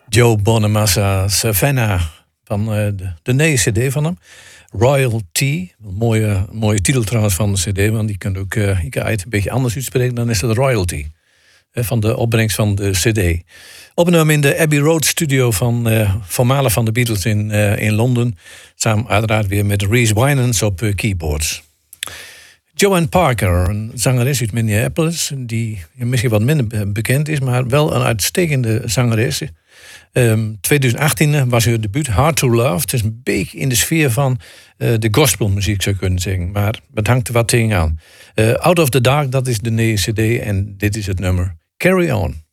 Joe Bonamassa Savannah van de nieuwe cd van hem. Royalty, een mooie titel trouwens van de cd, want die kunt ook je kan het een beetje anders uitspreken, dan is het royalty. Van de opbrengst van de cd. Opgenomen in de Abbey Road studio van voormalig van de Beatles in Londen. Samen uiteraard weer met Reese Winans op keyboards. Joanne Parker, een zangeres uit Minneapolis, die misschien wat minder bekend is, maar wel een uitstekende zangeres. 2018 was haar debuut Hard to Love. Het is een beetje in de sfeer van de gospelmuziek, zou je kunnen zeggen. Maar het hangt er wat tegen aan. Out of the Dark, dat is de nieuwe cd en dit is het nummer Carry On.